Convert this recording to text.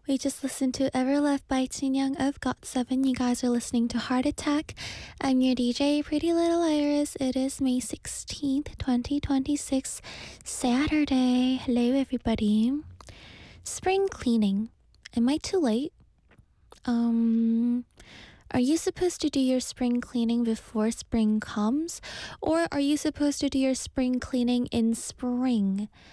We just listened to Ever Left by Young of GOT7. You guys are listening to Heart Attack. I'm your DJ, Pretty Little Iris. It is May 16th, 2026, Saturday. Hello, everybody. Spring cleaning. Am I too late? Are you supposed to do your spring cleaning before spring comes? Or are you supposed to do your spring cleaning in spring?